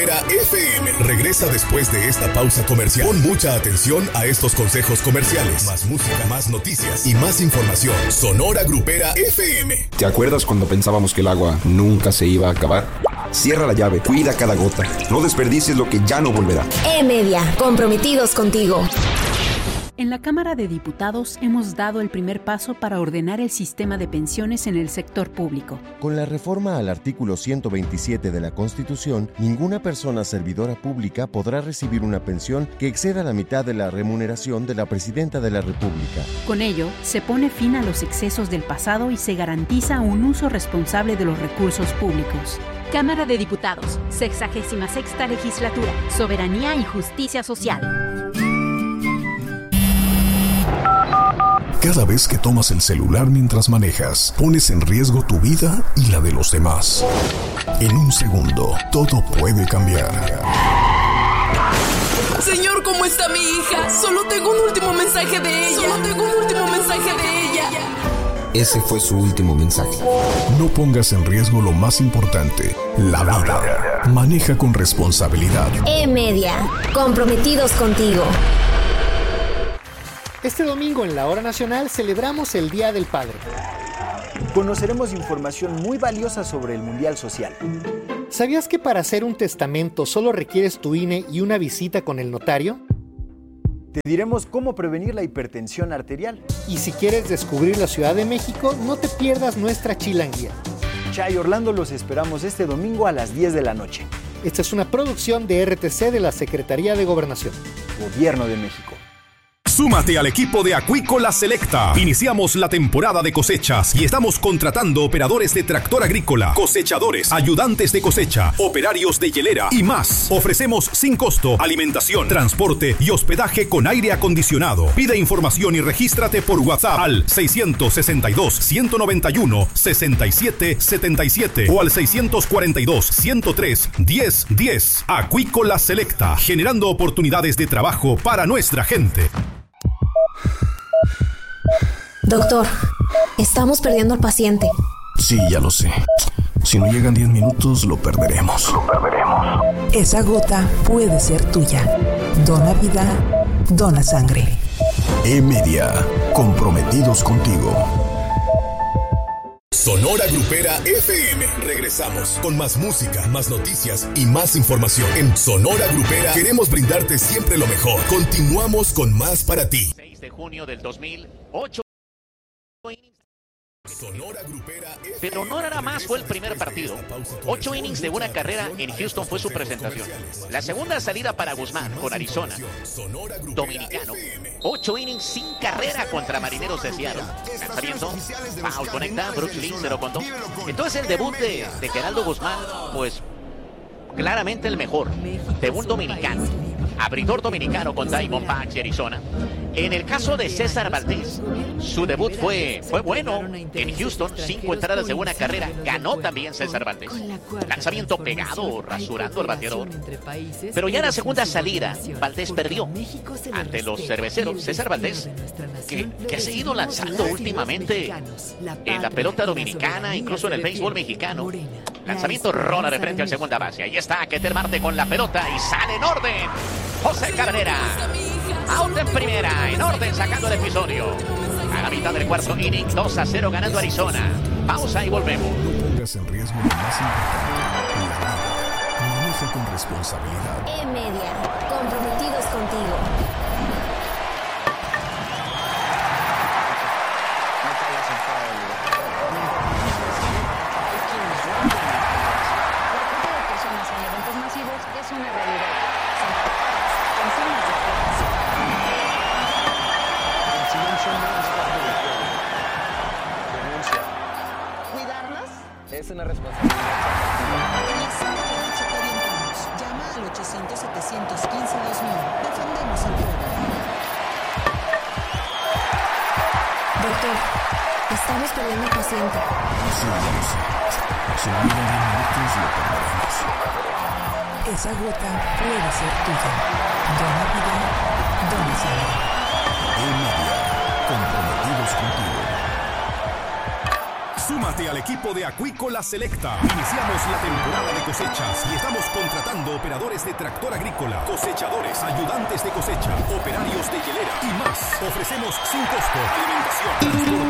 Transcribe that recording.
FM regresa después de esta pausa comercial. Pon mucha atención a estos consejos comerciales. Más música, más noticias y más información. Sonora Grupera FM. ¿Te acuerdas cuando pensábamos que el agua nunca se iba a acabar? Cierra la llave, cuida cada gota. No desperdicies lo que ya no volverá. E-Media, comprometidos contigo. En la Cámara de Diputados hemos dado el primer paso para ordenar el sistema de pensiones en el sector público. Con la reforma al artículo 127 de la Constitución, ninguna persona servidora pública podrá recibir una pensión que exceda la mitad de la remuneración de la Presidenta de la República. Con ello, se pone fin a los excesos del pasado y se garantiza un uso responsable de los recursos públicos. Cámara de Diputados, 66ª Legislatura, Soberanía y Justicia Social. Cada vez que tomas el celular mientras manejas, pones en riesgo tu vida y la de los demás. En un segundo, todo puede cambiar. Señor, ¿cómo está mi hija? Solo tengo un último mensaje de ella. Ese fue su último mensaje. No pongas en riesgo lo más importante, la vida. Maneja con responsabilidad. E-Media, comprometidos contigo. Este domingo en la Hora Nacional celebramos el Día del Padre. Conoceremos información muy valiosa sobre el Mundial Social. ¿Sabías que para hacer un testamento solo requieres tu INE y una visita con el notario? Te diremos cómo prevenir la hipertensión arterial. Y si quieres descubrir la Ciudad de México, no te pierdas nuestra chilanguía. Chay Orlando, los esperamos este domingo a las 10 de la noche. Esta es una producción de RTC de la Secretaría de Gobernación. Gobierno de México. Súmate al equipo de Acuícola Selecta. Iniciamos la temporada de cosechas y estamos contratando operadores de tractor agrícola, cosechadores, ayudantes de cosecha, operarios de hielera y más. Ofrecemos sin costo alimentación, transporte y hospedaje con aire acondicionado. Pide información y regístrate por WhatsApp al 662-191-6777 o al 642-103-1010. Acuícola Selecta, generando oportunidades de trabajo para nuestra gente. Doctor, estamos perdiendo al paciente. Sí, ya lo sé. Si no llegan 10 minutos, lo perderemos. Esa gota puede ser tuya. Dona vida, dona sangre. E-Media, comprometidos contigo. Sonora Grupera FM. Regresamos con más música, más noticias y más información. En Sonora Grupera queremos brindarte siempre lo mejor. Continuamos con más para ti. 6 de junio del 2008. Sonora Grupera FM. Pero no nada más fue el primer partido. 8 innings de una carrera en Houston fue su presentación. La segunda salida para Guzmán con Arizona. Dominicano. 8 innings sin carrera contra Marineros de Seattle. Lanzamiento. Foul conecta. Brooks Lee 0-2. Entonces el debut de Geraldo Guzmán, pues claramente el mejor de un dominicano. Abridor dominicano con Diamondbacks y Arizona. En el caso de César Valdés, su debut fue bueno en Houston, 5 entradas de buena carrera. Ganó también César Valdés. Lanzamiento pegado, rasurando al bateador. Pero ya en la segunda salida, Valdés perdió ante los cerveceros. César Valdés, que ha seguido lanzando últimamente en la pelota dominicana, incluso en el béisbol mexicano. Lanzamiento rola de frente al segunda base. Ahí está Ketel Marte con la pelota y sale en orden. José Cabrera, out en primera, en orden sacando el episodio. A la mitad del cuarto inning, 2-0 ganando Arizona. Pausa y volvemos. No pongas en riesgo lo más importante, la vida. Maneja con responsabilidad. E-Media, comprometidos contigo. Es una responsabilidad. En la sala de hecho te orientamos. Llama al 800-715-2000. Defendemos el pueblo. Doctor, estamos perdiendo al paciente. Sí, ya lo sé. Si no llegan 10 minutos, lo perderemos. Esa gota puede ser tuya. Dona vida, dona sangre. E-Media, comprometidos contigo. Súmate al equipo de Acuícola Selecta. Iniciamos la temporada de cosechas y estamos contratando operadores de tractor agrícola, cosechadores, ayudantes de cosecha, operarios de hielera y más. Ofrecemos sin costo alimentación, transporte